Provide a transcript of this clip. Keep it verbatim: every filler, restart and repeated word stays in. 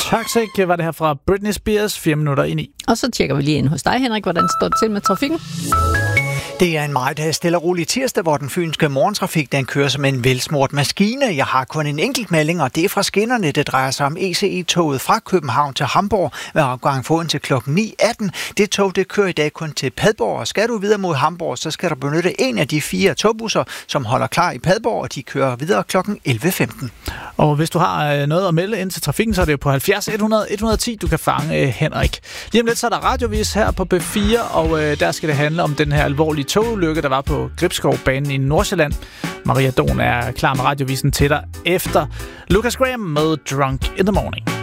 Toxic var det her fra Britney Spears, fire minutter ind i. Og så tjekker vi lige ind hos dig, Henrik. Hvordan står det til med trafikken? Det er en meget stille og rolig tirsdag, hvor den fynske morgentrafik den kører som en velsmurt maskine. Jeg har kun en enkelt melding, og det er fra skinnerne. Det drejer sig om E C E-toget fra København til Hamburg med afgang foran til klokken ni atten. Det tog det kører i dag kun til Padborg, og skal du videre mod Hamburg, så skal du benytte en af de fire togbusser, som holder klar i Padborg, og de kører videre klokken elleve femten. Og hvis du har noget at melde ind til trafikken, så er det jo på halvfjerds et hundrede et hundrede og ti, du kan fange Henrik. Lige om lidt så er der radiovis her på B fire, og øh, der skal det handle om den her alvorlige togulykke, der var på Gribskovbanen i Nordsjælland. Maria Don er klar med radiovisen til dig efter Lucas Graham med Drunk in the Morning.